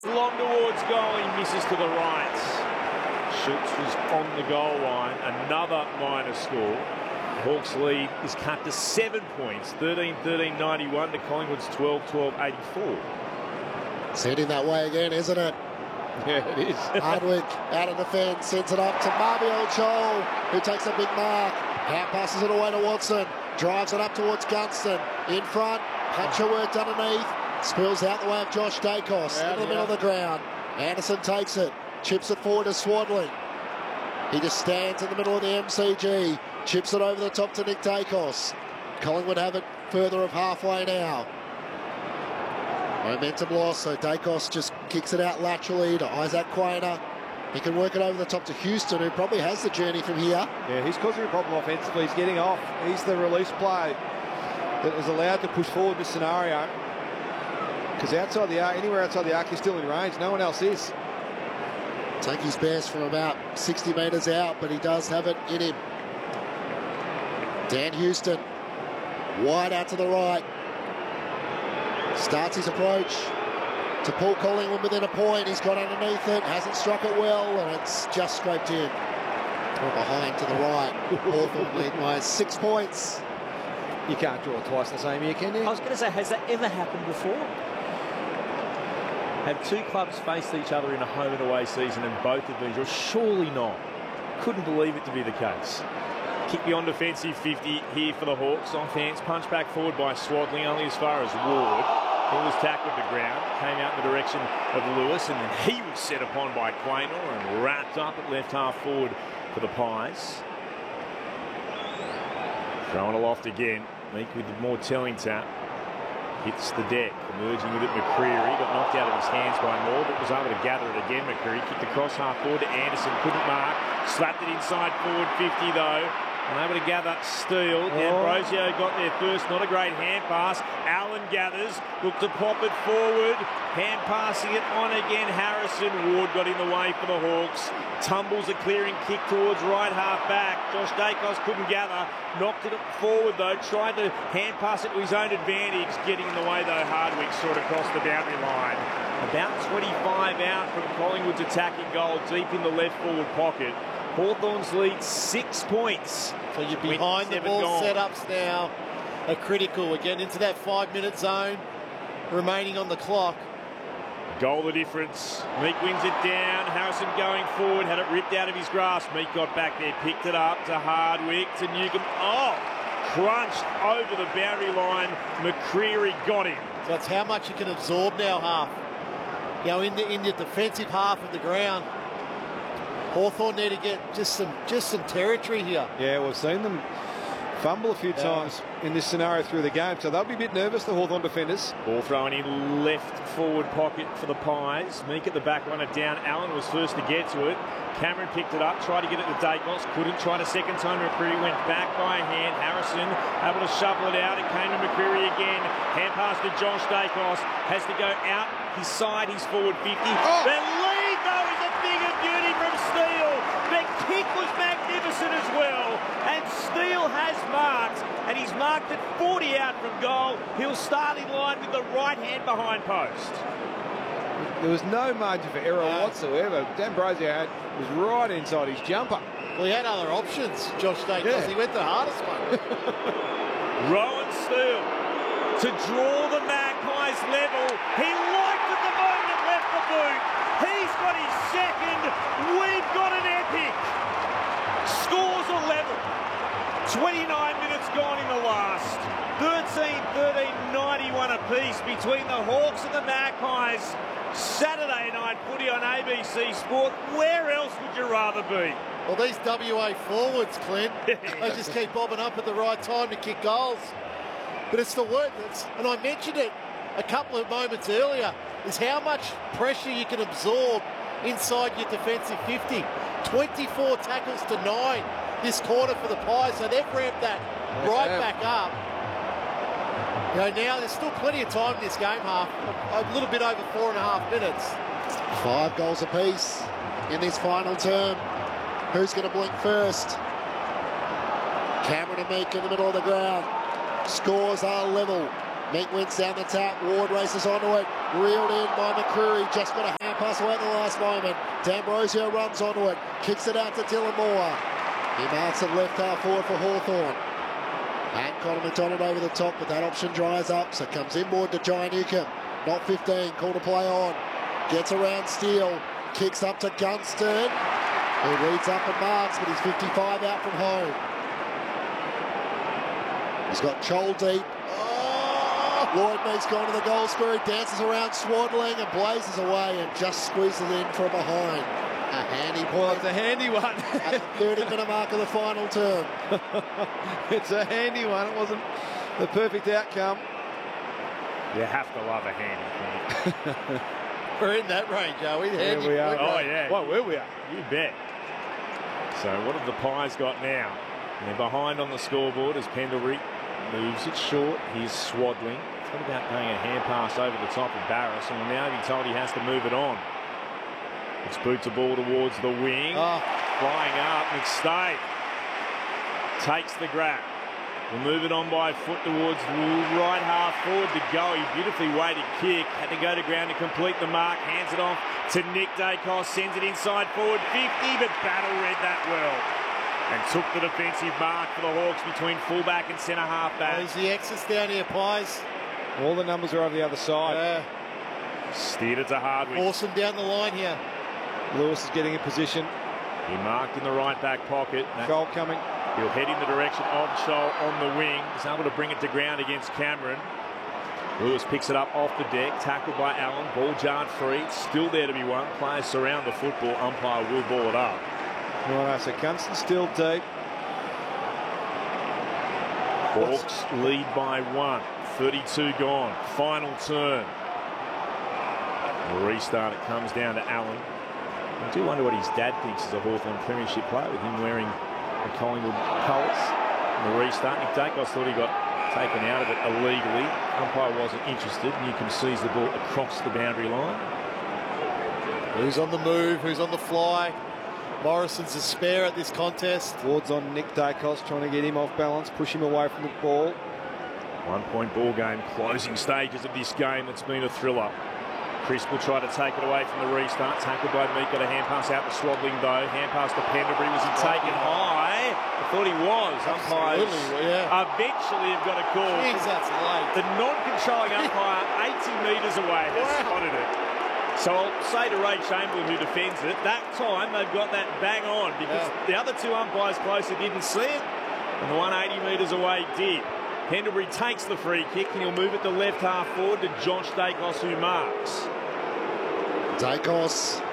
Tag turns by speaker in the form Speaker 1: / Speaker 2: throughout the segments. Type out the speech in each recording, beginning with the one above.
Speaker 1: Long towards goal, he misses to the right. Schultz was on the goal line, another minor score. Hawks lead is cut to 7 points, 13-13-91 to Collingwood's 12-12-84.
Speaker 2: It's heading that way again, isn't it?
Speaker 1: Yeah, it is.
Speaker 2: Hardwick out of defence, sends it up to Mabiel Chol, who takes a big mark. Hand passes it away to Watson, drives it up towards Gunston. In front, puncher worked underneath, spills out the way of Josh Dacos into the middle of the ground. Anderson takes it, chips it forward to Swadling. He just stands in the middle of the MCG, chips it over the top to Nick Dacos. Collingwood have it further of halfway now. Momentum loss, so Dacos just kicks it out laterally to Isaac Quainer. He can work it over the top to Houston, who probably has the journey from here.
Speaker 3: Yeah, he's causing a problem offensively. He's getting off. He's the release play that is allowed to push forward this scenario. Because outside the arc, anywhere outside the arc, he's still in range. No one else is.
Speaker 2: Take his best from about 60 metres out, but he does have it in him. Dan Houston, wide out to the right. Starts his approach to Paul Collingwood within a point. He's got underneath it, hasn't struck it well, and it's just scraped in. From behind to the right. Hawthorn lead by 6 points.
Speaker 3: You can't draw twice the same year, can you?
Speaker 1: I was going to say, has that ever happened before? Have two clubs faced each other in a home and away season and both have been drawn? Surely not. Couldn't believe it to be the case. Kick beyond defensive 50 here for the Hawks. Offense, punch back forward by Swadling, only as far as Ward. He was tackled to ground, came out in the direction of Lewis, and then he was set upon by Quaynor and wrapped up at left half forward for the Pies. Throwing aloft again. Meek with the more telling tap. Hits the deck, emerging with it McCreary, got knocked out of his hands by Moore, but was able to gather it again. McCreary kicked across half forward to Anderson, couldn't mark, slapped it inside forward 50 though. Unable to gather Steele. D'Ambrosio got there first, not a great hand pass. Allen gathers, looked to pop it forward. Hand passing it on again. Harrison Ward got in the way for the Hawks. Tumbles a clearing kick towards right half back. Josh Dacos couldn't gather. Knocked it forward though. Tried to hand pass it to his own advantage. Getting in the way though, Hardwick sort of across the boundary line. About 25 out from Collingwood's attacking goal, deep in the left forward pocket. Hawthorn's lead 6 points.
Speaker 4: So you're behind the ball setups now are critical. We're getting into that 5-minute zone remaining on the clock.
Speaker 1: Goal the difference. Meek wins it down. Harrison going forward, had it ripped out of his grasp. Meek got back there, picked it up to Hardwick, to Newcomb. Oh, crunched over the boundary line. McCreary got him.
Speaker 4: So that's how much you can absorb now, half. You know, in the defensive half of the ground. Hawthorn need to get just some territory here.
Speaker 3: Yeah, we've seen them fumble a few times in this scenario through the game, so they'll be a bit nervous, the Hawthorn defenders.
Speaker 1: Ball thrown in left forward pocket for the Pies. Meek at the back, run it down. Allen was first to get to it. Cameron picked it up, tried to get it to Dacos, couldn't. Tried a second time. McCreary went back by a hand. Harrison able to shovel it out. It came to McCreary again. Hand pass to Josh Dacos. Has to go out his side, his forward 50. The lead though is a bigger beauty from Steele. The kick was magnificent as well. And Steele has marked, and he's marked at 40 out from goal. He'll start in line with the right hand behind post.
Speaker 3: There was no margin for error whatsoever. D'Ambrosio was right inside his jumper.
Speaker 4: Well, he had other options, Josh Dacos. He went the hardest one.
Speaker 1: Rowan Steele to draw the Magpies level. He liked it the moment it left the boot. He's got his second. We've got an epic. Scores are level. 29 minutes gone in the last. 13-13-91 apiece between the Hawks and the Magpies. Saturday night footy on ABC Sport. Where else would you rather be?
Speaker 4: Well, these WA forwards, Clint, they just keep bobbing up at the right time to kick goals. But it's the word, and I mentioned it a couple of moments earlier, is how much pressure you can absorb inside your defensive 50. 24 tackles to 9 this quarter for the Pies, so they've ramped that back up. You know, now there's still plenty of time in this game, half, a little bit over 4.5 minutes.
Speaker 2: 5 goals apiece in this final term. Who's going to blink first? Cameron and Meek in the middle of the ground. Scores are level. Meek wins down the tap. Ward races onto it. reeled in by McCreary, just got a hand pass away at the last moment. D'Ambrosio runs onto it, kicks it out to Dylan Moore. He marks it left half forward for Hawthorn. And Connor McDonald over the top, but that option dries up, so comes inboard to Jai Newcomb. Not 15, call to play on. Gets around Steele, kicks up to Gunston. He leads up and marks, but he's 55 out from home. He's got Chol deep. Oh! Lloyd Meek's gone to the goal square. He dances around Swadling and blazes away and just squeezes in from behind. A handy point.
Speaker 3: Well, it's a handy one.
Speaker 2: At the 30-minute mark of the final term.
Speaker 3: It's a handy one. It wasn't the perfect outcome.
Speaker 1: You have to love a handy point.
Speaker 4: We're in that range, are we?
Speaker 3: There we are.
Speaker 1: Oh, yeah.
Speaker 3: Well, where we are.
Speaker 1: You bet. So what have the Pies got now? They're behind on the scoreboard as Pendlebury moves it short. Here's Swadling. Thought about playing a hand pass over the top of Barris, and will now be told he has to move it on. It's boots the ball towards the wing. Flying up, McStay takes the grab. Will move it on by foot towards right half forward to go. He beautifully weighted kick. Had to go to ground to complete the mark. Hands it off to Nick Dacos. Sends it inside forward 50, but Battle read that well. And took the defensive mark for the Hawks between fullback and centre half back.
Speaker 4: There's the X's down here, Pies.
Speaker 3: All the numbers are over the other side.
Speaker 1: Steered it to Hardwick.
Speaker 4: Awesome down the line here.
Speaker 3: Lewis is getting in position.
Speaker 1: He marked in the right back pocket.
Speaker 3: Goal coming.
Speaker 1: He'll head in the direction of Scholl on the wing. He's able to bring it to ground against Cameron. Lewis picks it up off the deck. Tackled by Allen. Ball jarred free. Still there to be won. Players surround the football. Umpire will ball it up.
Speaker 3: Right, so Gunston still deep.
Speaker 1: Hawks lead by 1. 32 gone. Final turn. The restart, it comes down to Allen. I do wonder what his dad thinks as a Hawthorn Premiership player with him wearing the Collingwood colours. The restart, Nick Dacos thought he got taken out of it illegally. Umpire wasn't interested. Newcomb sees the ball across the boundary line.
Speaker 4: Who's on the move? Who's on the fly? Morrison's a spare at this contest.
Speaker 3: Ward's on Nick Dacos, trying to get him off balance, push him away from the ball.
Speaker 1: 1 point ball game, closing stages of this game. It's been a thriller. Chris will try to take it away from the restart. Tackled by Meek, got a hand pass out to Swadling though. Hand pass to Pendlebury. Was he taken high? I thought he was. Umpires eventually have got a call.
Speaker 4: Jeez, that's late.
Speaker 1: The non-controlling umpire 80 metres away has spotted it. So I'll say to Ray Chamberlain, who defends it, that time they've got that bang on because the other two umpires closer didn't see it, and the one 80 metres away did. Pendlebury takes the free kick and he'll move it to left half forward to Josh Dacos, who marks.
Speaker 2: Dacos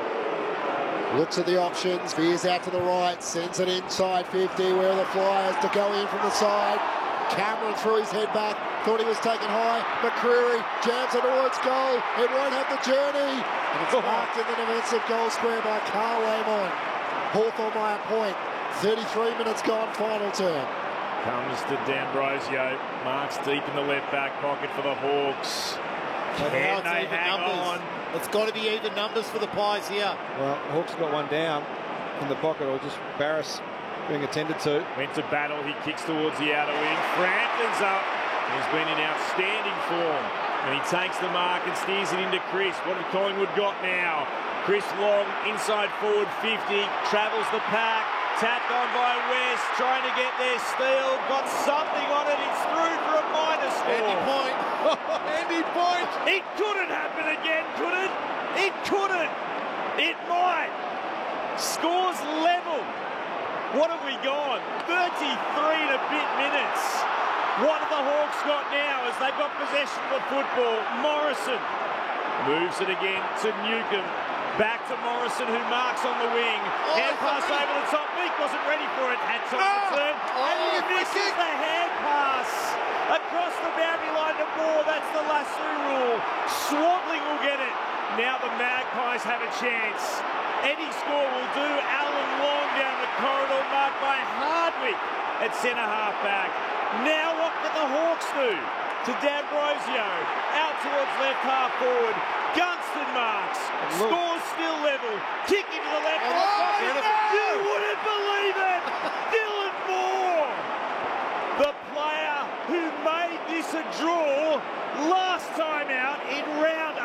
Speaker 2: looks at the options, veers out to the right, sends it inside 50, where are the Flyers to go in from the side. Cameron threw his head back, thought he was taken high. McCreary jams it towards goal. It won't have the journey. And it's marked in the defensive goal square by Carl Amon. Hawthorn by a point. 33 minutes gone, final term.
Speaker 1: Comes to D'Ambrosio. Marks deep in the left back pocket for the Hawks.
Speaker 4: Can they hang on? It's got to be even numbers for the Pies here.
Speaker 3: Well, Hawks got one down in the pocket, or just Barris being attended to.
Speaker 1: Went to battle. He kicks towards the outer wing. Frampton's up. He's been in outstanding form. And he takes the mark and steers it into Chris. What have Collingwood got now? Chris Long, inside forward 50. Travels the pack. Tapped on by West. Trying to get there. Steele got something on it. It's through for a minus 4.
Speaker 4: Andy Point.
Speaker 3: Andy Point!
Speaker 1: It couldn't happen again, could it? It couldn't. It might. Scores level. What have we gone? 33 and a bit minutes. What have the Hawks got now as they've got possession of the football? Morrison moves it again to Newcomb. Back to Morrison, who marks on the wing. Hand pass over the top. Meek wasn't ready for it. Had to return. And he misses the hand pass across the boundary line to Moore. That's the lasso rule. Swadling will get it. Now the Magpies have a chance. Any score will do. Allen Long down the corridor, marked by Hardwick at centre half back. Now what can the Hawks do? To D'Ambrosio, out towards left half forward. Gunston marks. Scores still level. Kick into the left half pocket. You wouldn't believe it. Dylan Moore, the player who made this a draw last time out in round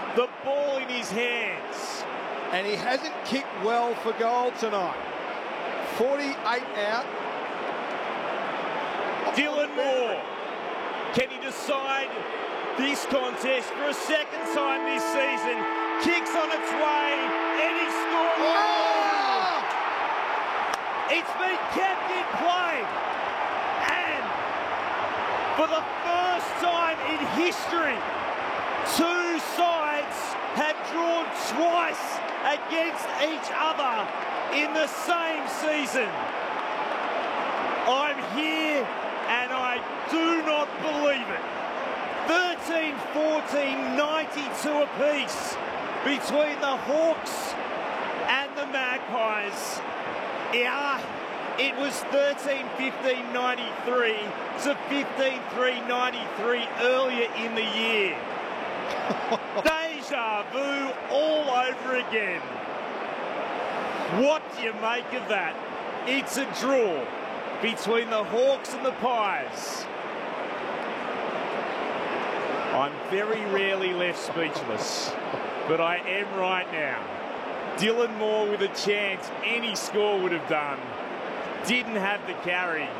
Speaker 1: the ball in his hands.
Speaker 3: And he hasn't kicked well for goal tonight. 48 out.
Speaker 1: Dylan Moore, can he decide this contest for a second time this season? Kicks on its way, and he scores.
Speaker 3: Oh!
Speaker 1: It's been kept in play. And for the first time in history, two sides have drawn twice against each other in the same season. I'm here and I do not believe it. 13-14, 92 apiece between the Hawks and the Magpies. Yeah, it was 13-15, 93 to 15-3, 93 earlier in the year. Deja vu all over again. What do you make of that? It's a draw between the Hawks and the Pies. I'm very rarely left speechless, but I am right now. Dylan Moore with a chance any score would have done. Didn't have the carry.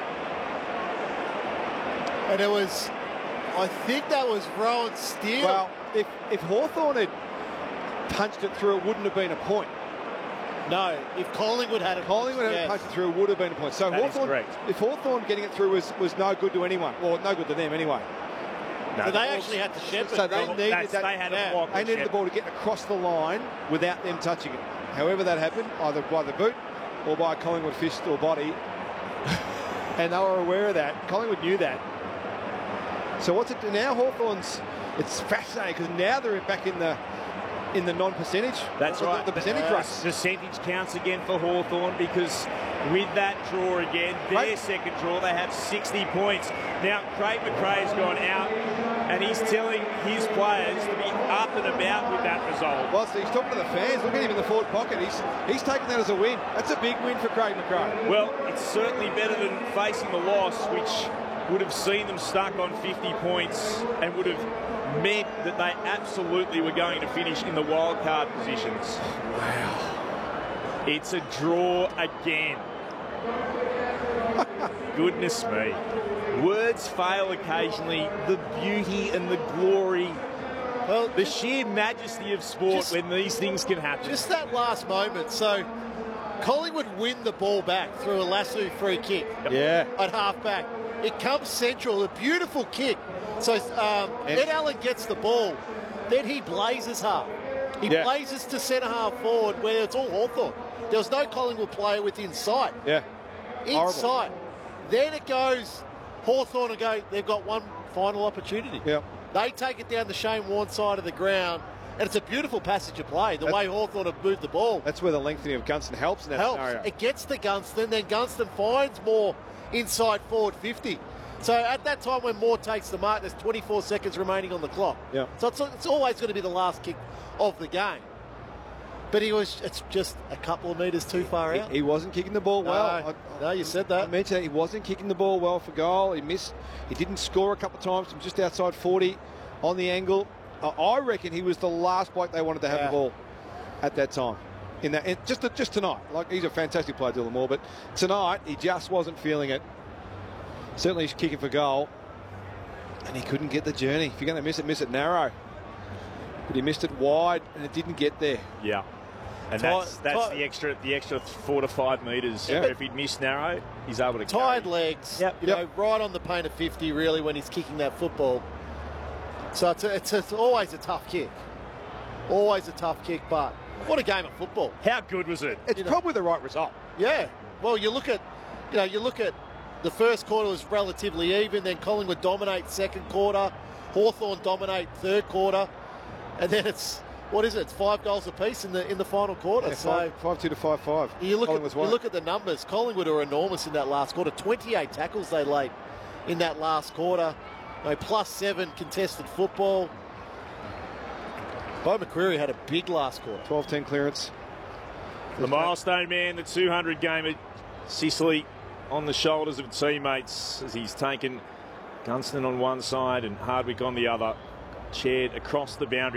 Speaker 4: And it was, I think that was Rowan Steele.
Speaker 3: Well, if Hawthorn had punched it through, it wouldn't have been a point.
Speaker 4: No, if Collingwood had it.
Speaker 3: Collingwood had punched it through, it would have been a point. So
Speaker 1: That is correct.
Speaker 3: if Hawthorn getting it through was no good to anyone, well, no good to them anyway.
Speaker 1: No,
Speaker 4: So they actually had to shepherd.
Speaker 3: So they needed
Speaker 1: they had a block.
Speaker 3: They needed the ball to get across the line without them touching it. However that happened, either by the boot or by a Collingwood fist or body. And they were aware of that. Collingwood knew that. So what's it now? Hawthorn's, it's fascinating because now they're back in the non-percentage.
Speaker 1: That's right.
Speaker 3: The percentage race.
Speaker 1: Percentage counts again for Hawthorn because with that draw again, their second draw, they have 60 points. Now, Craig McRae's gone out and he's telling his players to be up and about with that result.
Speaker 3: Well, so he's talking to the fans. Look at him in the forward pocket. He's taking that as a win. That's a big win for Craig McRae.
Speaker 1: Well, it's certainly better than facing the loss, which would have seen them stuck on 50 points and would have meant that they absolutely were going to finish in the wild card positions. Wow. It's a draw again. Goodness me. Words fail occasionally. The beauty and the glory, well, the sheer majesty of sport when these things can happen.
Speaker 4: Just that last moment. So Collingwood win the ball back through a Lasso free kick.
Speaker 3: Yeah.
Speaker 4: At half back. It comes central, a beautiful kick. So Ed Allen gets the ball. Then he blazes hard. He blazes to centre half forward where it's all Hawthorn. There was no Collingwood player within sight.
Speaker 3: Yeah.
Speaker 4: In sight. Then it goes Hawthorn and go, they've got one final opportunity.
Speaker 3: Yeah.
Speaker 4: They take it down the Shane Warne side of the ground, and it's a beautiful passage of play, the way Hawthorn have moved the ball.
Speaker 3: That's where the lengthening of Gunston helps in that scenario. It
Speaker 4: gets to Gunston, then Gunston finds Moore inside forward 50. So at that time when Moore takes the mark, there's 24 seconds remaining on the clock.
Speaker 3: Yeah.
Speaker 4: So it's always going to be the last kick of the game. But it's just a couple of metres too far out.
Speaker 3: He wasn't kicking the ball well.
Speaker 4: No, you said that.
Speaker 3: I mentioned that he wasn't kicking the ball well for goal. He missed. He didn't score a couple of times from just outside 40 on the angle. I reckon he was the last bloke they wanted to have the ball at that time. Just tonight. Like, he's a fantastic player, Dylan Moore, but tonight he just wasn't feeling it. Certainly he's kicking for goal, and he couldn't get the journey. If you're going to miss it narrow. But he missed it wide, and it didn't get there.
Speaker 1: Yeah. And that's the extra 4 to 5 metres.
Speaker 3: Yeah.
Speaker 1: If he'd missed narrow, he's able to
Speaker 4: tired
Speaker 1: carry.
Speaker 4: legs, you know, right on the paint of 50 really when he's kicking that football. So it's always a tough kick. Always a tough kick, but what a game of football.
Speaker 1: How good was it?
Speaker 3: It's probably the right result.
Speaker 4: Yeah. Well, you look at the first quarter was relatively even, then Collingwood dominate second quarter, Hawthorn dominate third quarter, and then it's, what is it? It's 5 goals apiece in the final quarter.
Speaker 3: Yeah,
Speaker 4: so
Speaker 3: 5-2 to 5-5.
Speaker 4: You look at the numbers. Collingwood are enormous in that last quarter. 28 tackles they laid in that last quarter. +7 contested football. Bo McCreary had a big last quarter.
Speaker 3: 12-10 clearance.
Speaker 1: The milestone man, the 200 gamer, Sicily on the shoulders of teammates as he's taken Gunston on one side and Hardwick on the other, chaired across the boundary.